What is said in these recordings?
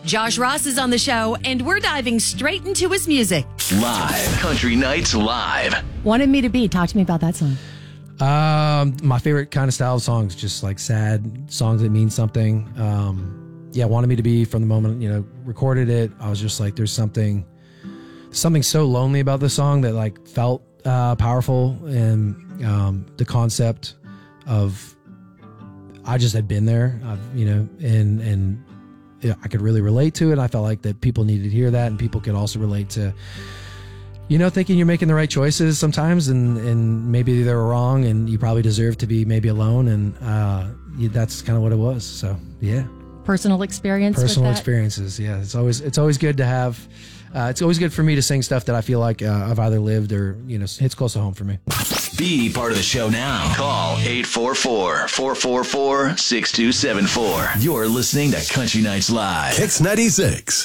Josh Ross is on the show, and we're diving straight into his music. Live. Country Nights Live. Wanted Me to Be. Talk to me about that song. My favorite kind of style of songs, just like sad songs that mean something. Wanted Me to Be, from the moment, recorded it, I was just like, there's something so lonely about the song that like felt powerful, and the concept of, I just had been there, and I could really relate to it. I felt like that people needed to hear that, and people could also relate to, thinking you're making the right choices sometimes, and maybe they were wrong, and you probably deserve to be maybe alone, and that's kind of what it was. So yeah, personal experiences. Yeah, it's always good to have. It's always good for me to sing stuff that I feel like I've either lived or hits close to home for me. Be part of the show now. Call 844-444-6274. You're listening to Country Nights Live. Kicks 96.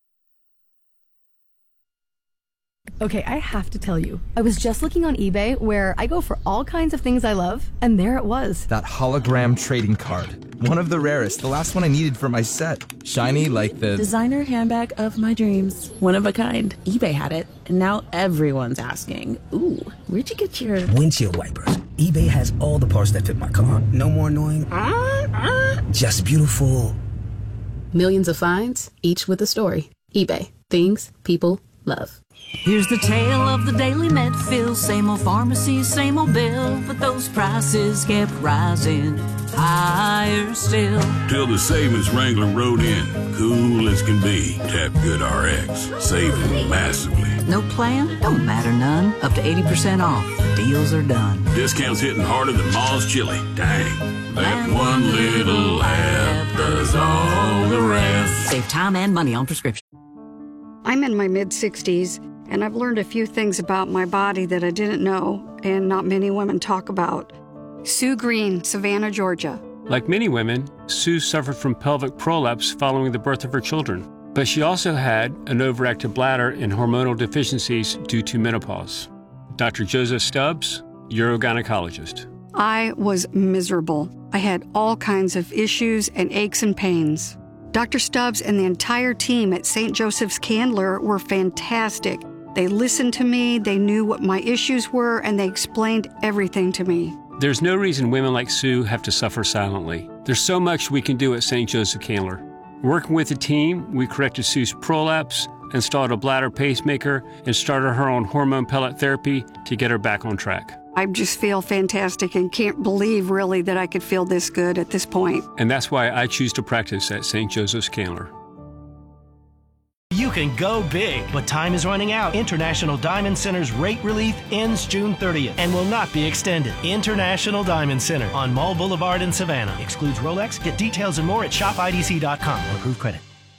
Okay, I have to tell you, I was just looking on eBay, where I go for all kinds of things I love, and there it was. That hologram trading card. One of the rarest, the last one I needed for my set. Shiny like the designer handbag of my dreams. One of a kind. eBay had it, and now everyone's asking, ooh, where'd you get your windshield wipers? eBay has all the parts that fit my car. No more annoying, just beautiful. Millions of finds, each with a story. eBay. Things people love. Here's the tale of the daily Medfield. Same old pharmacy, same old bill, but those prices kept rising higher still. Till the savings Wrangler rode in, cool as can be. Tap Good RX, saving massively. No plan? Don't matter none. Up to 80% off. The deals are done. Discounts hitting harder than Ma's chili. Dang, that one little app does all the rest. Save time and money on prescription. I'm in my mid-60s, and I've learned a few things about my body that I didn't know, and not many women talk about. Sue Green, Savannah, Georgia. Like many women, Sue suffered from pelvic prolapse following the birth of her children. But she also had an overactive bladder and hormonal deficiencies due to menopause. Dr. Joseph Stubbs, urogynecologist. I was miserable. I had all kinds of issues and aches and pains. Dr. Stubbs and the entire team at St. Joseph's Candler were fantastic. They listened to me, they knew what my issues were, and they explained everything to me. There's no reason women like Sue have to suffer silently. There's so much we can do at St. Joseph Candler. Working with the team, we corrected Sue's prolapse, installed a bladder pacemaker, and started her on hormone pellet therapy to get her back on track. I just feel fantastic and can't believe really that I could feel this good at this point. And that's why I choose to practice at St. Joseph's Candler. You can go big, but time is running out. International Diamond Center's rate relief ends June 30th and will not be extended. International Diamond Center on Mall Boulevard in Savannah. Excludes Rolex. Get details and more at shopidc.com. Approved credit.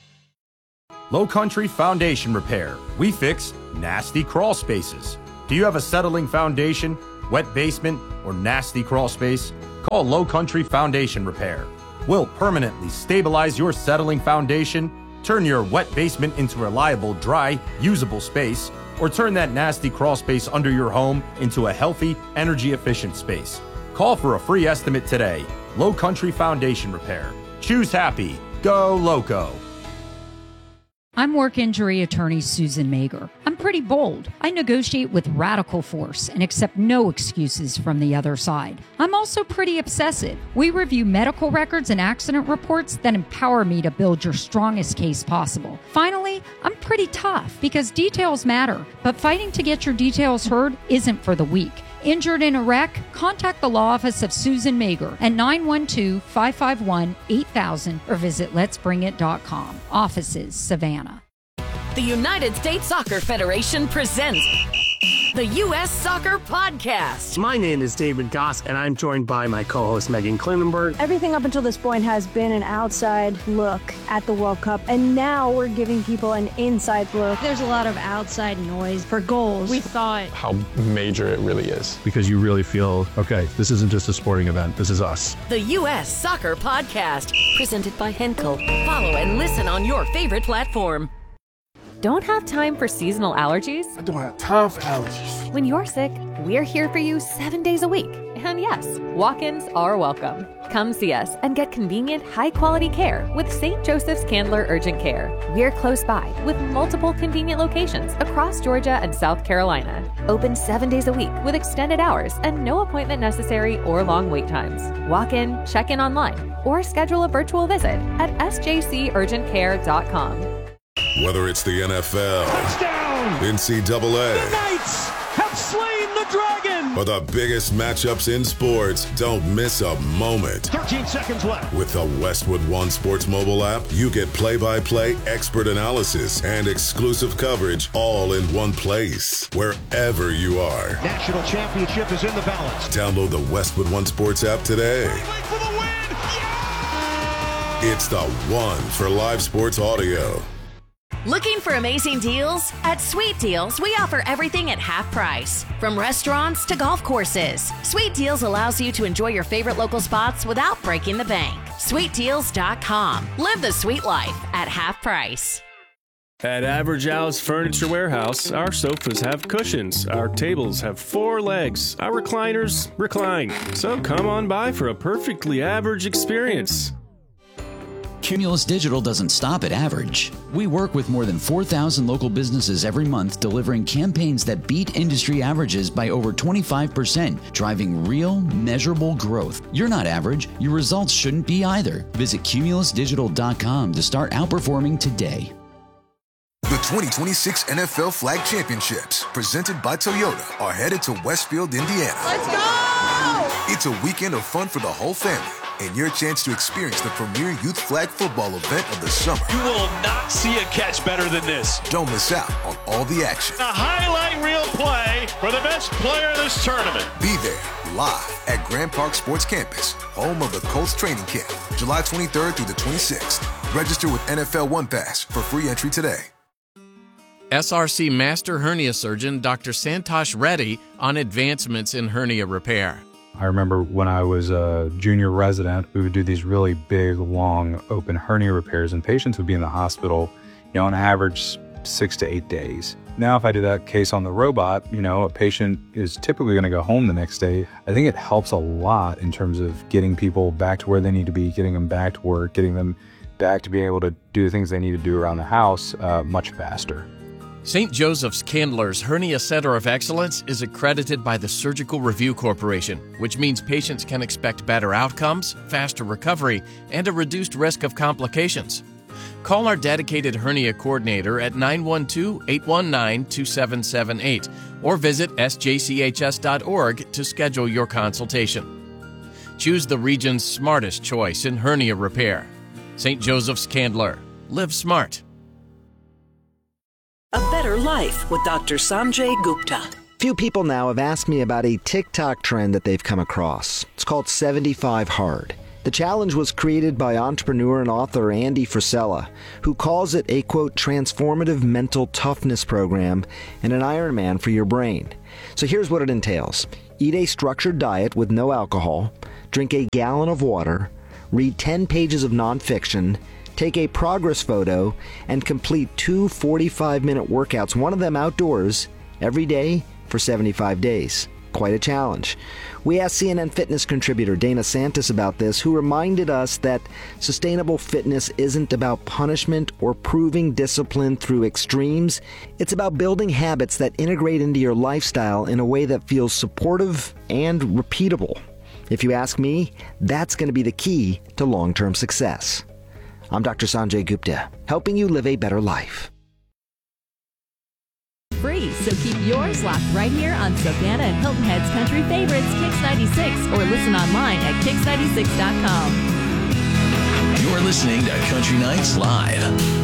Low Country Foundation Repair. We fix nasty crawl spaces. Do you have a settling foundation, wet basement, or nasty crawl space? Call Low Country Foundation Repair. We'll permanently stabilize your settling foundation, turn your wet basement into reliable, dry, usable space, or turn that nasty crawl space under your home into a healthy, energy-efficient space. Call for a free estimate today. Low Country Foundation Repair. Choose happy. Go Loco. I'm work injury attorney Susan Mager. I'm pretty bold. I negotiate with radical force and accept no excuses from the other side. I'm also pretty obsessive. We review medical records and accident reports that empower me to build your strongest case possible. Finally, I'm pretty tough because details matter, but fighting to get your details heard isn't for the weak. Injured in a wreck? Contact the law office of Susan Mager at 912-551-8000 or visit letsbringit.com. Offices, Savannah. The United States Soccer Federation presents the U.S. Soccer Podcast. My name is David Goss, and I'm joined by my co-host Megan Klinenberg. Everything up until this point has been an outside look at the World Cup, and now we're giving people an inside look. There's a lot of outside noise for goals. We thought how major it really is. Because you really feel, okay, this isn't just a sporting event, this is us. The U.S. Soccer Podcast, presented by Henkel. Follow and listen on your favorite platform. Don't have time for seasonal allergies? I don't have time for allergies. When you're sick, we're here for you 7 days a week. And yes, walk-ins are welcome. Come see us and get convenient, high-quality care with St. Joseph's Candler Urgent Care. We're close by with multiple convenient locations across Georgia and South Carolina. Open 7 days a week with extended hours and no appointment necessary or long wait times. Walk in, check in online, or schedule a virtual visit at sjcurgentcare.com. Whether it's the NFL, touchdown, NCAA, the Knights have slain the dragon, or the biggest matchups in sports, don't miss a moment. 13 seconds left. With the Westwood One Sports mobile app, you get play-by-play expert analysis and exclusive coverage all in one place, wherever you are. National championship is in the balance. Download the Westwood One Sports app today. For the win! Yeah! It's the one for live sports audio. Looking for amazing deals? At Sweet Deals, we offer everything at half price. From restaurants to golf courses, Sweet Deals allows you to enjoy your favorite local spots without breaking the bank. SweetDeals.com. Live the sweet life at half price. At Average Al's Furniture Warehouse, our sofas have cushions, our tables have 4 legs, our recliners recline. So come on by for a perfectly average experience. Cumulus Digital doesn't stop at average. We work with more than 4,000 local businesses every month, delivering campaigns that beat industry averages by over 25%, driving real, measurable growth. You're not average. Your results shouldn't be either. Visit cumulusdigital.com to start outperforming today. The 2026 NFL Flag Championships, presented by Toyota, are headed to Westfield, Indiana. Let's go! It's a weekend of fun for the whole family, and your chance to experience the premier youth flag football event of the summer. You will not see a catch better than this. Don't miss out on all the action. A highlight reel play for the best player of this tournament. Be there live at Grand Park Sports Campus, home of the Colts training camp, July 23rd through the 26th. Register with NFL One Pass for free entry today. SRC Master Hernia Surgeon Dr. Santosh Reddy on advancements in hernia repair. I remember when I was a junior resident, we would do these really big, long, open hernia repairs, and patients would be in the hospital, on average 6 to 8 days. Now, if I do that case on the robot, a patient is typically going to go home the next day. I think it helps a lot in terms of getting people back to where they need to be, getting them back to work, getting them back to being able to do the things they need to do around the house much faster. St. Joseph's Candler's Hernia Center of Excellence is accredited by the Surgical Review Corporation, which means patients can expect better outcomes, faster recovery, and a reduced risk of complications. Call our dedicated hernia coordinator at 912-819-2778 or visit sjchs.org to schedule your consultation. Choose the region's smartest choice in hernia repair. St. Joseph's Candler. Live smart. A Better Life with Dr. Sanjay Gupta. Few people now have asked me about a TikTok trend that they've come across. It's called 75 Hard. The challenge was created by entrepreneur and author Andy Frisella, who calls it a, quote, transformative mental toughness program and an Ironman for your brain. So here's what it entails. Eat a structured diet with no alcohol, drink a gallon of water, read 10 pages of nonfiction, take a progress photo, and complete 2 45-minute workouts, one of them outdoors, every day for 75 days. Quite a challenge. We asked CNN Fitness contributor Dana Santos about this, who reminded us that sustainable fitness isn't about punishment or proving discipline through extremes. It's about building habits that integrate into your lifestyle in a way that feels supportive and repeatable. If you ask me, that's going to be the key to long-term success. I'm Dr. Sanjay Gupta, helping you live a better life. Free, so keep yours locked right here on Savannah and Hilton Head's country favorites, Kix 96, or listen online at Kix96.com. You're listening to Country Nights Live.